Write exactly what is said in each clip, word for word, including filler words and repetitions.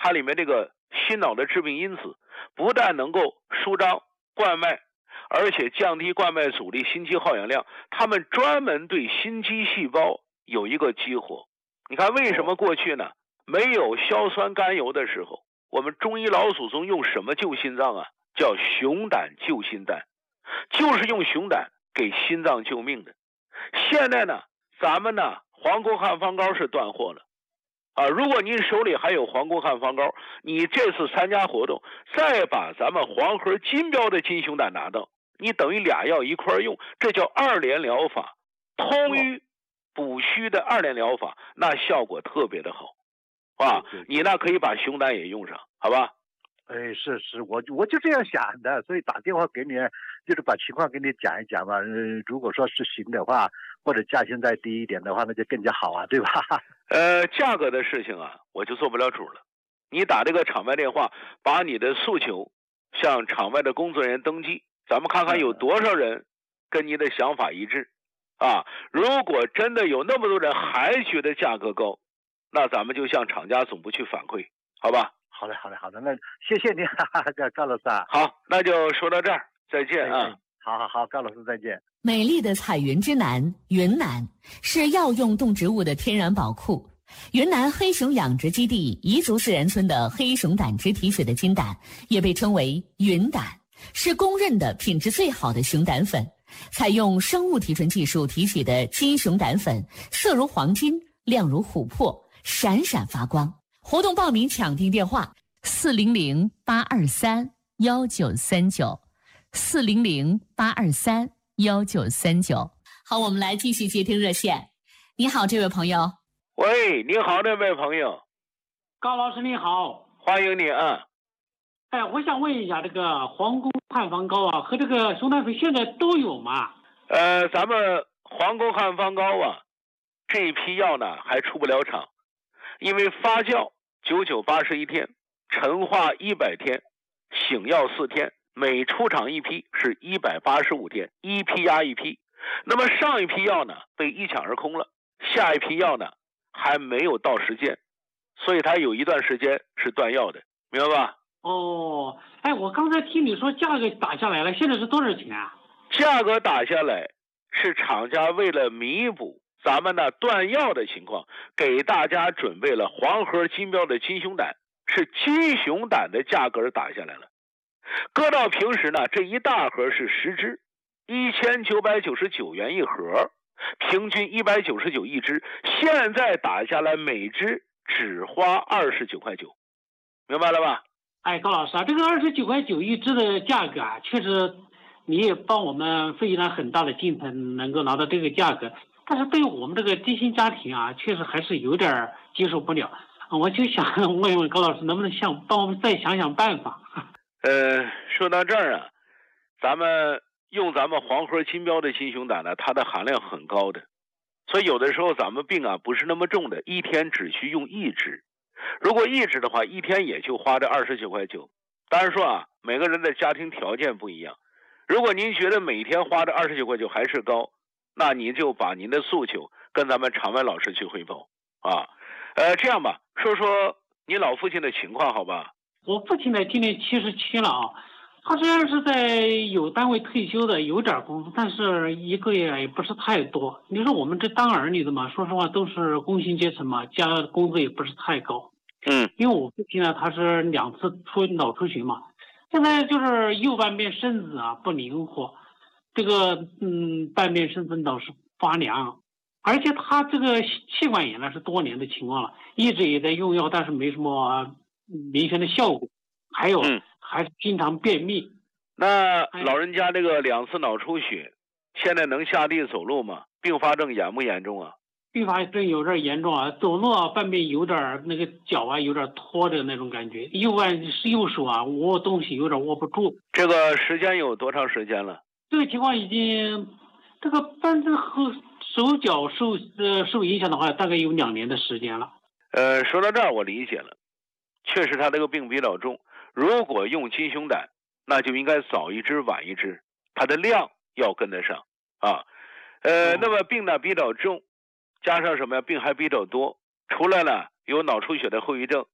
它里面这个心脑的致病因子不但能够舒张冠脉，而且降低冠脉阻力、心肌耗氧量，它们专门对心肌细胞有一个激活。你看为什么过去呢？没有硝酸甘油的时候，我们中医老祖宗用什么救心脏啊？叫熊胆救心丹，就是用熊胆给心脏救命的。现在呢，咱们呢黄沟汉方膏是断货了啊！如果您手里还有黄沟汉方膏，你这次参加活动，再把咱们黄河金标的金熊胆拿到，你等于俩药一块用，这叫二联疗法，通瘀补虚的二联疗法，那效果特别的好啊！你那可以把熊胆也用上，好吧？ 哎，是是，我我就这样想的，所以打电话给你，就是把情况给你讲一讲嘛。嗯，如果说是行的话，或者价钱再低一点的话，那就更加好啊，对吧？ 呃，价格的事情啊，我就做不了主了。你打这个场外电话，把你的诉求向场外的工作人员登记，咱们看看有多少人跟你的想法一致啊。如果真的有那么多人还觉得价格高，那咱们就向厂家总部去反馈，好吧？ 好的，好的，好的，那谢谢您，哈哈，高老师啊。 好，那就说到这儿，再见啊。 好好好，高老师再见。 美丽的彩云之南云南是药用动植物的天然宝库。云南黑熊养殖基地彝族自然村的黑熊胆汁提取的金胆也被称为云胆，是公认的品质最好的熊胆粉。采用生物提纯技术提取的金熊胆粉，色如黄金，亮如琥珀，闪闪发光。活动报名抢订电话：四零零八二三幺九三九，四零零八二三幺九三九。好，我们来继续接听热线。你好，这位朋友。 喂，你好，这位朋友。 高老师你好， 欢迎你啊。 哎，我想问一下，这个黄沟汉方膏啊和这个熊胆粉现在都有吗？ 呃，咱们黄沟汉方膏啊，这一批药呢还出不了厂，因为发酵九九八十一天，陈化一百天，醒药四天，每出厂一批是一百八十五天，一批压一批。那么上一批药呢被一抢而空了，下一批药呢还没有到时间，所以它有一段时间是断药的，明白吧？ 哦，哎，我刚才听你说价格打下来了，现在是多少钱啊？ 价格打下来是厂家为了弥补咱们的断药的情况，给大家准备了黄河金标的金熊胆，是金熊胆的价格打下来了。搁到平时呢，这一大盒是十支，一千九百九十九元一盒，平均一百九十九一支，现在打下来每支只花二十九块九，明白了吧？ 哎，高老师啊，这个二十九块九一支的价格啊，确实你也帮我们费了很大的劲才能够拿到这个价格，但是对于我们这个低薪家庭啊，确实还是有点接受不了。我就想问问高老师，能不能想帮我们再想想办法？ 呃，说到这儿啊，咱们用咱们黄河金标的金熊胆呢，它的含量很高的，所以有的时候咱们病啊不是那么重的，一天只需用一支。如果一支的话，一天也就花这二十九块九。当然说啊，每个人的家庭条件不一样。如果您觉得每天花这二十九块九还是高，那您就把您的诉求跟咱们场外老师去汇报啊。呃，这样吧，说说你老父亲的情况，好吧？ 我父亲呢，今年七十七了啊。他虽然是在有单位退休的，有点工资，但是一个月也不是太多。你说我们这当儿女的嘛，说实话都是工薪阶层嘛，加工资也不是太高。 嗯， 因为我父亲呢，他是两次出脑出血嘛，现在就是右半边身子啊不灵活，这个嗯半边身子老是发凉，而且他这个气管炎呢是多年的情况了，一直也在用药，但是没什么明显的效果，还有、嗯、还是经常便秘。 那老人家这个两次脑出血，现在能下地走路吗？并发症严不严重啊？ 并发症有点严重啊，走路啊半边有点那个脚啊有点拖着那种感觉，右半是右手啊握东西有点握不住。 这个时间有多长时间了？ 这个情况已经，这个半这后手脚受呃受影响的话，大概有两年的时间了。 呃，说到这儿我理解了，确实他这个病比较重，如果用金熊胆，那就应该早一支晚一支，它的量要跟得上啊。呃，嗯、那么病呢比较重。加上什么呀？病还比较多，除了呢有脑出血的后遗症，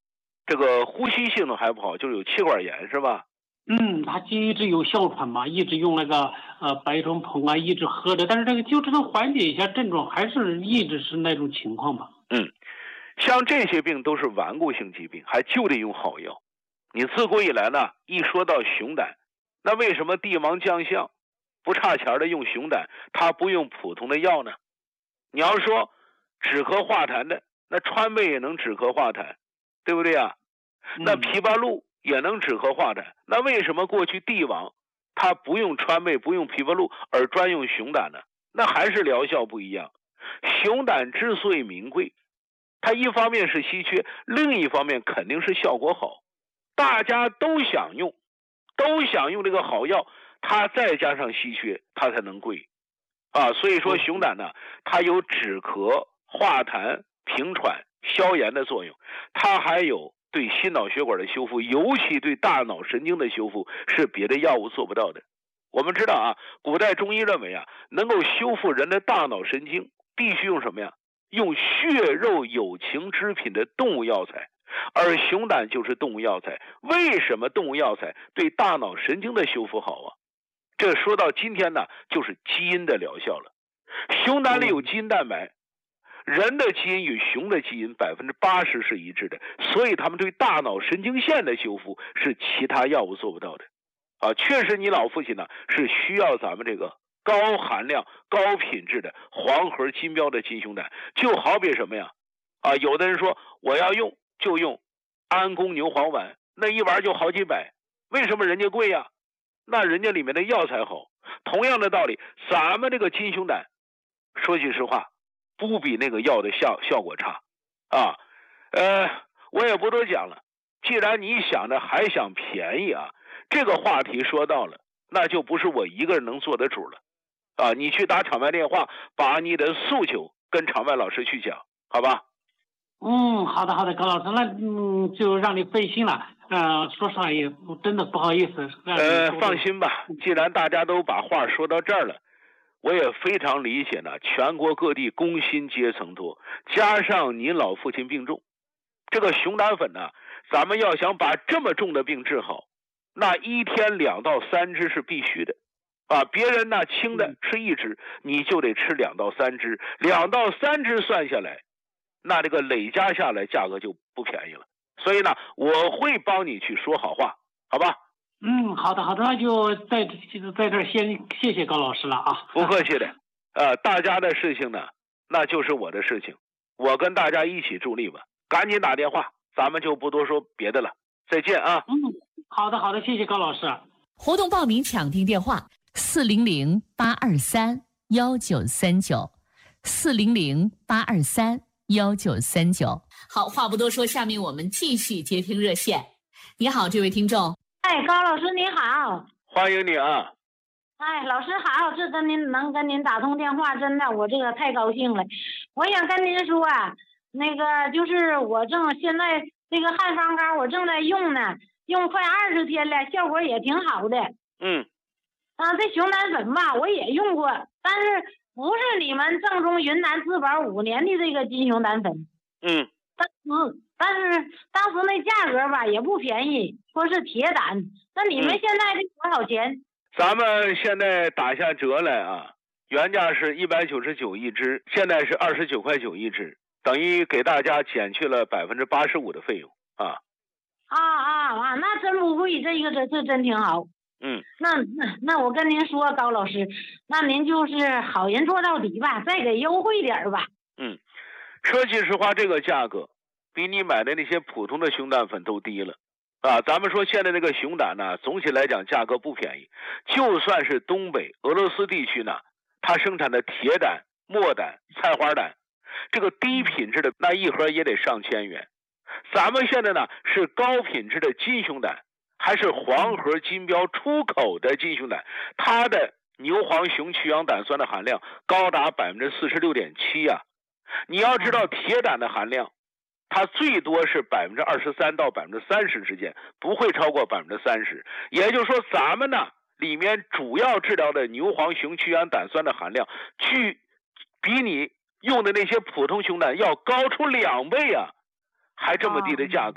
这个呼吸系统还不好，就是有气管炎是吧？ 嗯，他一直有哮喘嘛，一直用那个呃白虫硼啊，一直喝着，但是这个就只能缓解一下症状，还是一直是那种情况吧。 嗯，像这些病都是顽固性疾病，还就得用好药。你自古以来呢，一说到熊胆，那为什么帝王将相不差钱的用熊胆，他不用普通的药呢？你要说止咳化痰的，那川贝也能止咳化痰，对不对啊？那枇杷露也能止咳化痰，那为什么过去帝王他不用川贝不用枇杷露而专用熊胆呢？那还是疗效不一样。熊胆之所以名贵，它一方面是稀缺，另一方面肯定是效果好，大家都想用，都想用这个好药，它再加上稀缺，它才能贵啊。所以说熊胆呢，它有止咳化痰平喘消炎的作用，它还有对心脑血管的修复，尤其对大脑神经的修复，是别的药物做不到的。我们知道啊，古代中医认为啊，能够修复人的大脑神经，必须用什么呀？用血肉有情之品的动物药材，而熊胆就是动物药材。为什么动物药材对大脑神经的修复好啊？这说到今天呢，就是基因的疗效了。熊胆里有基因蛋白，人的基因与熊的基因百分之八十是一致的，所以他们对大脑神经线的修复是其他药物做不到的。啊，确实你老父亲呢是需要咱们这个高含量、高品质的黄河金标的金熊胆，就好比什么呀？啊，有的人说我要用就用安宫牛黄丸，那一丸就好几百，为什么人家贵呀？那人家里面的药材好。同样的道理，咱们这个金熊胆，说句实话，不比那个药的效效果差啊。呃，我也不多讲了。既然你想着还想便宜啊，这个话题说到了，那就不是我一个人能做的主了啊。你去打场外电话，把你的诉求跟场外老师去讲，好吧？ 嗯，好的好的，高老师，那嗯就让你费心了。呃，说实话也真的不好意思。 呃，放心吧，既然大家都把话说到这儿了，我也非常理解呢，全国各地工薪阶层多，加上您老父亲病重，这个熊胆粉呢，咱们要想把这么重的病治好，那一天两到三支是必须的啊。别人呢轻的吃一支，你就得吃两到三支，两到三支算下来，那这个累加下来价格就不便宜了。所以呢，我会帮你去说好话，好吧？ 嗯，好的好的，那就在在这儿先谢谢高老师了啊。 不客气的，呃，大家的事情呢，那就是我的事情，我跟大家一起助力吧。赶紧打电话，咱们就不多说别的了，再见啊。 嗯，好的好的，谢谢高老师。 活动报名抢订电话：四零零八二三幺九三九，四零零八二三幺九三九。好，话不多说，下面我们继续接听热线。你好，这位听众。 哎，高老师您好。 欢迎你啊。 哎，老师好，这跟您能跟您打通电话，真的我这个太高兴了。我想跟您说啊，那个就是我正现在这个汉方膏我正在用呢，用快二十天了，效果也挺好的。 嗯。 啊，这熊胆粉吧，我也用过，但是不是你们正宗云南自保五年的这个金熊胆粉。 嗯。 但是但是当时那价格吧也不便宜，说是铁胆。那你们现在这多少钱？ 嗯、咱们现在打下折来啊，原价是一百九十九一支，现在是二十九块九一支，等于给大家减去了百分之八十五的费用啊。 啊啊啊！那真不贵，这个这这真挺好。 嗯。 那那那我跟您说，高老师，那您就是好人做到底吧，再给优惠点吧。 嗯。说句实话，这个价格比你买的那些普通的熊胆粉都低了啊！咱们说现在这个熊胆呢，总体来讲价格不便宜，就算是东北俄罗斯地区呢，它生产的铁胆、墨胆、菜花胆，这个低品质的那一盒也得上千元。咱们现在呢是高品质的金熊胆，还是黄河金标出口的金熊胆，它的牛黄熊去氧胆酸的含量高达百分之四十六点七呀。你要知道铁胆的含量，它最多是百分之二十三到百分之三十之间，不会超过百分之三十。也就是说，咱们呢里面主要治疗的牛黄熊去氧胆酸的含量，去比你用的那些普通熊胆要高出两倍啊，还这么低的价格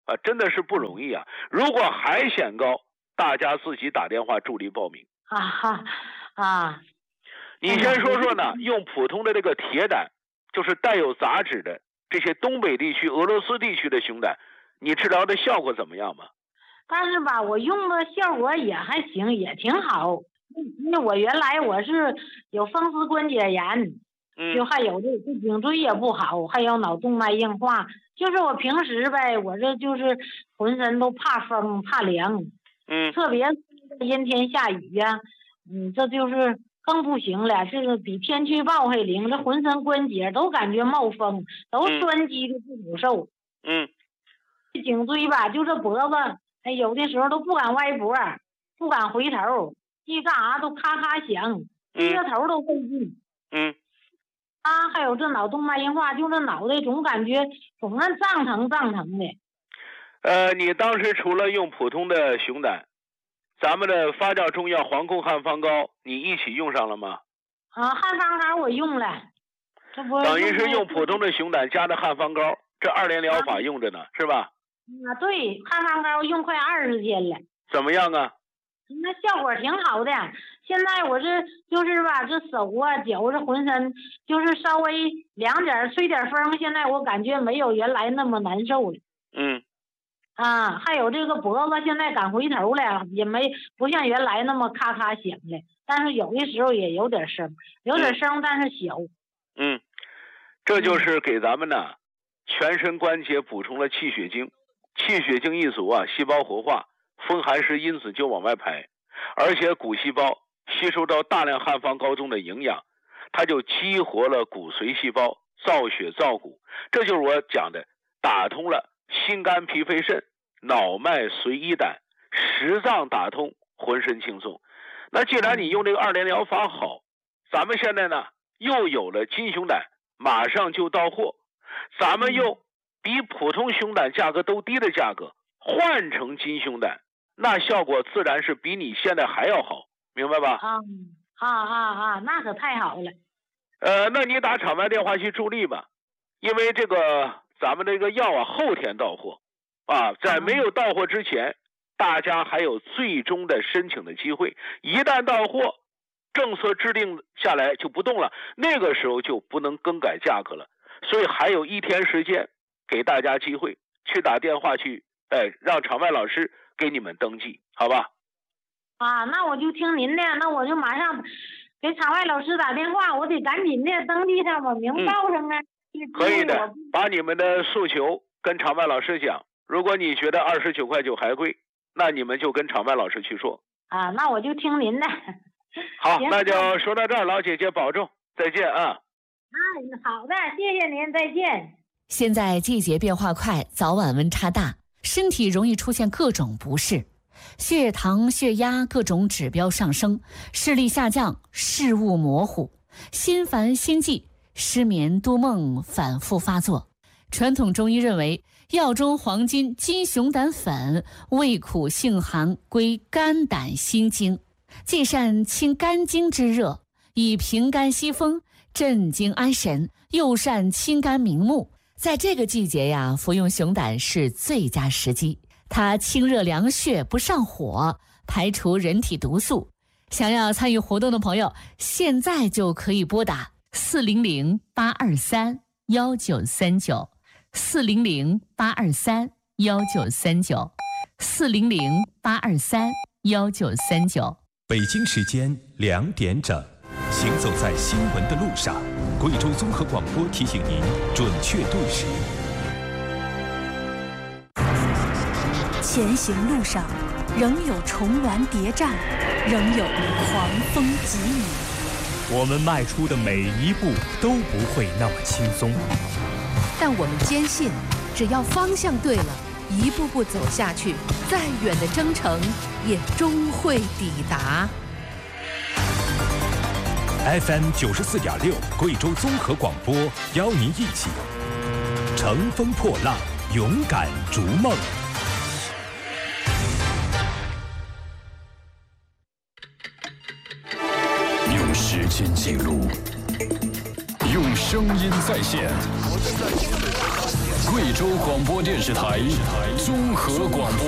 啊，真的是不容易啊。如果还嫌高，大家自己打电话助力报名。 啊哈啊！ 你先说说呢，用普通的这个铁胆，就是带有杂质的这些东北地区、俄罗斯地区的熊胆，你治疗的效果怎么样嘛？ 但是吧，我用的效果也还行，也挺好。因为我原来我是有风湿关节炎， 嗯， 就还有这这颈椎也不好，还有脑动脉硬化。就是我平时呗，我这就是浑身都怕风怕凉， 嗯， 特别阴天下雨呀、啊，嗯，这就是更不行了。这个比天气预报还灵，这浑身关节都感觉冒风，都酸激的不好受。 嗯， 颈椎吧，就这脖子，哎，有的时候都不敢歪脖，不敢回头，一干啥都咔咔响，低着头都费劲。 嗯。 啊，还有这脑动脉硬化，就这脑袋总感觉总那胀疼胀疼的。 呃，你当时除了用普通的熊胆，咱们的发酵中药黄控汉方膏，你一起用上了吗？ 啊，汉方膏我用了，这不等于是用普通的熊胆加的汉方膏，这二联疗法用着呢，啊、是吧？ 啊，对，汉方膏用快二十天了。 怎么样啊？ 那效果挺好的。现在我这就是吧，这手啊、脚这浑身就是稍微凉点、吹点风，现在我感觉没有原来那么难受了。 嗯。 啊，还有这个脖子现在敢回头了，也没不像原来那么咔咔响了，但是有的时候也有点声，有点声，但是小。 嗯，这就是给咱们呢全身关节补充了气血精，气血精一足啊，细胞活化，风寒湿因子就往外排，而且骨细胞吸收到大量汉方膏中的营养，它就激活了骨髓细胞，造血造骨，这就是我讲的打通了心肝脾肺肾、脑脉髓胰胆，十脏打通，浑身轻松。那既然你用这个二联疗法好，咱们现在呢又有了金熊胆，马上就到货，咱们用比普通熊胆价格都低的价格换成金熊胆，那效果自然是比你现在还要好，明白吧？ 啊啊啊啊，那可太好了。 呃，那你打场外电话去助力吧，因为这个咱们这个药啊后天到货啊，在没有到货之前，大家还有最终的申请的机会，一旦到货，政策制定下来就不动了，那个时候就不能更改价格了，所以还有一天时间给大家机会去打电话去，哎，让场外老师给你们登记，好吧？ 啊，那我就听您的，那我就马上给场外老师打电话，我得赶紧的登记上我名报上啊。 嗯、可以的，把你们的诉求跟场外老师讲，如果你觉得二十九块九还贵，那你们就跟场外老师去说。 啊，那我就听您的。 好，那就说到这儿，老姐姐保重，再见啊。 啊，好的，谢谢您，再见。 现在季节变化快，早晚温差大，身体容易出现各种不适，血糖、血压各种指标上升，视力下降，视物模糊，心烦心悸，失眠多梦反复发作。传统中医认为，药中黄金金熊胆粉味苦性寒，归肝胆心经，既善清肝经之热，以平肝息风，镇惊安神，又善清肝明目。在这个季节呀，服用熊胆是最佳时机。它清热凉血，不上火，排除人体毒素。想要参与活动的朋友，现在就可以拨打四零零八二三幺九三九，四零零八二三幺九三九，四零零八二三幺九三九。 北京时间两点整，行走在新闻的路上，贵州综合广播提醒您准确对时。 前行路上，仍有重峦叠嶂，仍有狂风疾雨。 我们迈出的每一步都不会那么轻松， 但我们坚信，只要方向对了，一步步走下去，再远的征程也终会抵达。 F M 九十四点六，贵州综合广播，邀您一起乘风破浪，勇敢逐梦。 用时间记录，用声音再现， 贵州广播电视台综合广播。